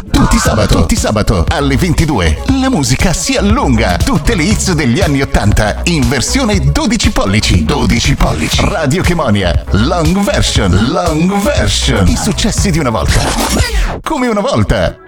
Tutti i sabato alle 22 la musica si allunga. Tutte le hits degli anni 80 in versione 12 pollici. 12 pollici. Radio Chemonia, long version. I successi di una volta. Come una volta.